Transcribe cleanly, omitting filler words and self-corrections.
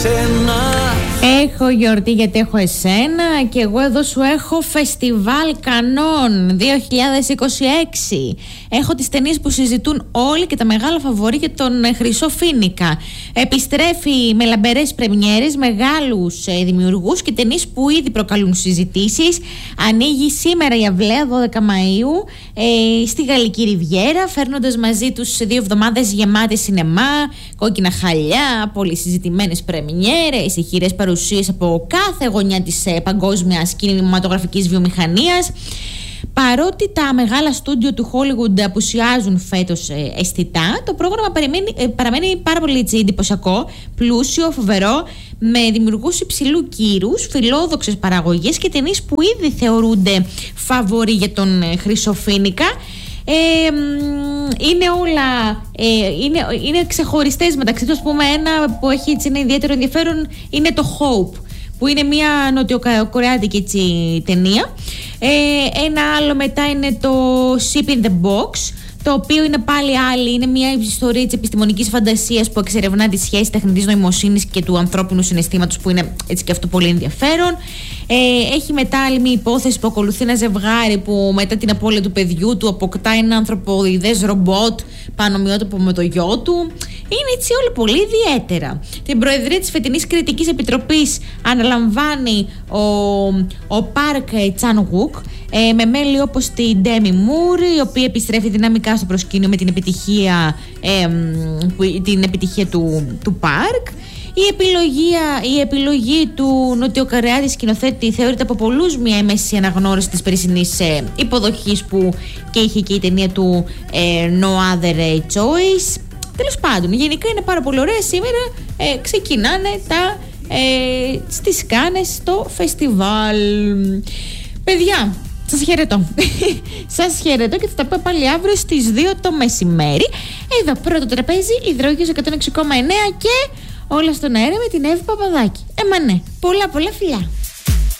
Έχω γιορτή γιατί έχω εσένα και εγώ εδώ σου έχω φεστιβάλ Κανών 2026. Έχω τις ταινίες που συζητούν όλοι και τα μεγάλα φαβορί για τον Χρυσό Φοίνικα. Επιστρέφει με λαμπερές πρεμιέρες, μεγάλους δημιουργούς και ταινίες που ήδη προκαλούν συζητήσεις. Ανοίγει σήμερα η αυλαία 12 Μαΐου στη Γαλλική Ριβιέρα, φέρνοντας μαζί τους 2 εβδομάδες γεμάτες σινεμά, κόκκινα χαλιά, πολυσυζητημένες πρεμιέρες, ηχηρές παρουσίες από κάθε γωνιά της παγκόσμιας κινηματογραφικής βιομηχανίας. Παρότι τα μεγάλα στούντιο του Hollywood απουσιάζουν φέτος αισθητά, το πρόγραμμα παραμένει πάρα πολύ εντυπωσιακό, πλούσιο, φοβερό, με δημιουργούς υψηλού κύρους, φιλόδοξες παραγωγές και ταινίες που ήδη θεωρούνται φαβορί για τον Χρυσό Φοίνικα. Είναι όλα είναι ξεχωριστές μεταξύ τους. Ας πούμε, ένα που έχει έτσι ένα ιδιαίτερο ενδιαφέρον είναι το Hope, που είναι μια νοτιοκορεάτικη ταινία. Ένα άλλο μετά είναι το Ship in the Box, το οποίο είναι πάλι άλλη, είναι μια ιστορία της επιστημονικής φαντασίας που εξερευνά τη σχέση τεχνητής νοημοσύνης και του ανθρώπινου συναισθήματος, που είναι έτσι και αυτό πολύ ενδιαφέρον. Έχει μετά άλλη μια υπόθεση που ακολουθεί ένα ζευγάρι που μετά την απώλεια του παιδιού του αποκτά ένα ανθρωποειδές ρομπότ πανομοιότυπο με το γιο του. Είναι έτσι όλα πολύ ιδιαίτερα. Την προεδρία της φετινής κριτικής επιτροπής αναλαμβάνει ο Πάρκ Τσαν-γουκ, με μέλη όπως την Ντέμι Μουρ, η οποία επιστρέφει δυναμικά στο προσκήνιο με την επιτυχία του Πάρκ. Η επιλογή του νοτιοκορεάτη σκηνοθέτη θεωρείται από πολλούς μια έμεση αναγνώριση της περσινής υποδοχής που και είχε και η ταινία του No Other Choice. Τέλος πάντων, γενικά είναι πάρα πολύ ωραία. Σήμερα ξεκινάνε στις Κάνες στο φεστιβάλ. Παιδιά, σας χαιρετώ. Σας χαιρετώ και θα τα πω πάλι αύριο στις 2 το μεσημέρι. Εδώ πρώτο τραπέζι, Υδρόχειος 106,9 και όλα στον αέρα με την Εύη Παπαδάκη. Μα ναι, πολλά φιλιά.